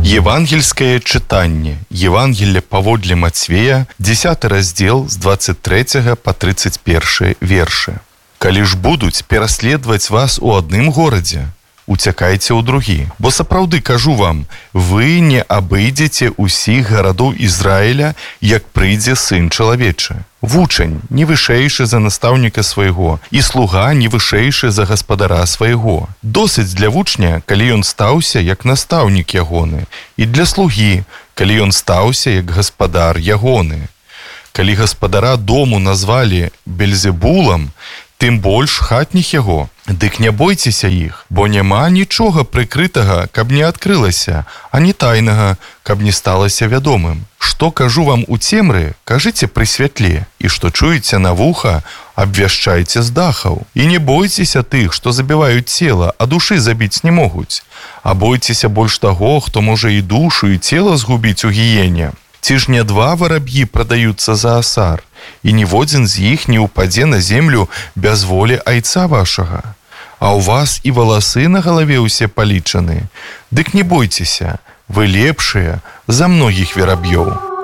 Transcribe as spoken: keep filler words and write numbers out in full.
Евангельское читание. Евангелие паводле Мацвея, десятый раздел с двадцать третьего по тридцать первый верши. «Калі ж будуць пераследаваць вас у адным горадзе, уцякайце ў другі. Бо сапраўды кажу вам, вы не абыдзеце ўсіх гарадоў Ізраіля, як прыйдзе сын чалавечы. Вучань не вышэйшы за настаўніка свайго, і слуга не вышэйшы за гаспадара свайго. Досыць для вучня, калі ён стаўся як настаўнік ягоны, і для слугі, калі ён стаўся як гаспадар ягоны. Калі гаспадара дому назвалі Бельзебулам, тым больш хатніх яго. Дык не бойцеся іх, бо няма нічога прыкрытага, каб не адкрылася, а не тайнага, каб не сталася вядомым. Што кажу вам у цемры, кажыце пры святле, і што чуеце на вуха, абвяшчайце з дахаў. І не бойцеся тых, што забіваюць цела, а душы забіць не могуць. А бойцеся больш таго, хто можа і душу, і цела згубіць у гіене. Ці ж не два вараб'і прадаюцца за асар, і ніводзін з іх не ўпадзе на землю без волі айца вашага. А ў вас і валасы на галаве ўсе палічаны. Дык не бойцеся, вы лепшыя за многіх вераб'ёў.